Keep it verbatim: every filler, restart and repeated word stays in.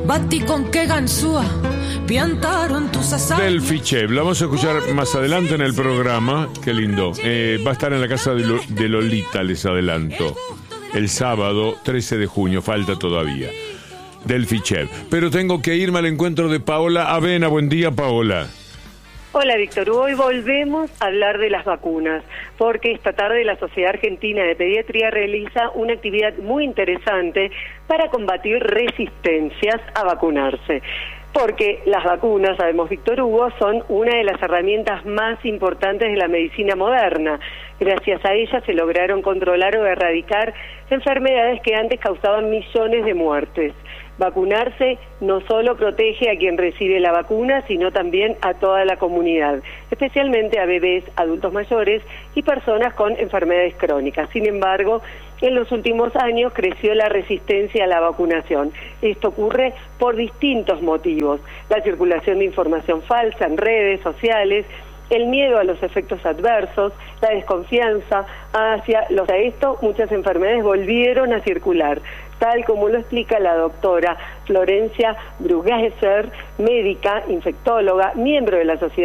Batti con qué ganzúa piantaron tus asadas. Del Fichev, la vamos a escuchar más adelante en el programa. Qué lindo. Eh, va a estar en la casa de, Lo, de Lolita, les adelanto. El sábado trece de junio, falta todavía. Del Fichev. Pero tengo que irme al encuentro de Paola Avena. Buen día, Paola. Hola, Víctor. Hoy volvemos a hablar de las vacunas, porque esta tarde la Sociedad Argentina de Pediatría realiza una actividad muy interesante para combatir resistencias a vacunarse. Porque las vacunas, sabemos Víctor Hugo, son una de las herramientas más importantes de la medicina moderna. Gracias a ellas se lograron controlar o erradicar enfermedades que antes causaban millones de muertes. Vacunarse no solo protege a quien recibe la vacuna, sino también a toda la comunidad, especialmente a bebés, adultos mayores y personas con enfermedades crónicas. Sin embargo, en los últimos años creció la resistencia a la vacunación. Esto ocurre por distintos motivos: la circulación de información falsa en redes sociales, el miedo a los efectos adversos, la desconfianza hacia los a esto, muchas enfermedades volvieron a circular, tal como lo explica la doctora Florencia Brugesser, médica, infectóloga, miembro de la Sociedad